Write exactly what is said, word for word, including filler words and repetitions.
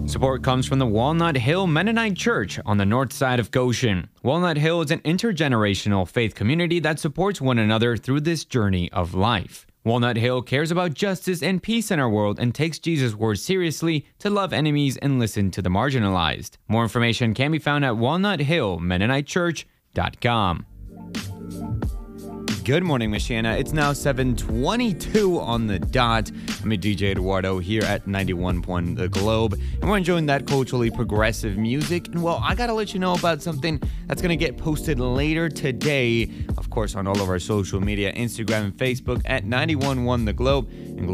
Support comes from the Walnut Hill Mennonite Church on the north side of Goshen. Walnut Hill is an intergenerational faith community that supports one another through this journey of life. Walnut Hill cares about justice and peace in our world and takes Jesus' words seriously to love enemies and listen to the marginalized. More information can be found at walnut hill mennonite church dot com. Good morning, Michiana. It's now seven twenty-two on the dot. I'm a D J Eduardo here at ninety-one point one The Globe, and we're enjoying that culturally progressive music. And well, I gotta let you know about something that's gonna get posted later today, of course, on all of our social media, Instagram and Facebook at ninety-one point one The Globe. And